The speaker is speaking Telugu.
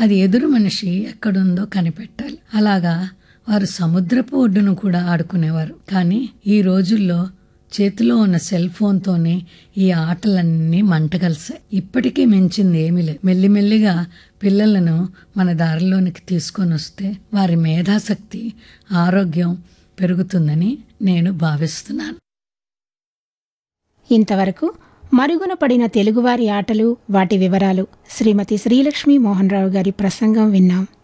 అది ఎదురు మనిషి ఎక్కడుందో కనిపెట్టాలి. అలాగా వారు సముద్రపు ఒడ్డును కూడా ఆడుకునేవారు. కానీ ఈ రోజుల్లో చేతిలో ఉన్న సెల్ ఫోన్తోనే ఈ ఆటలన్నీ మంటగలిసాయి. ఇప్పటికీ మించింది ఏమీ లేదు. మెల్లిమెల్లిగా పిల్లలను మన దారిలోనికి తీసుకొని వస్తే వారి మేధాశక్తి, ఆరోగ్యం పెరుగుతుందని నేను భావిస్తున్నాను. ఇంతవరకు మరుగున పడిన తెలుగువారి ఆటలు, వాటి వివరాలు శ్రీమతి శ్రీలక్ష్మీ మోహన్ రావు గారి ప్రసంగం విన్నాం.